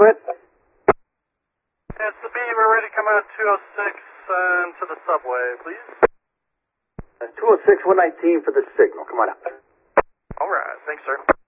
go ahead. It's the Beaver, ready to come out 206 to the subway, please. 206, 119 for the signal. Come on out. All right, thanks, sir.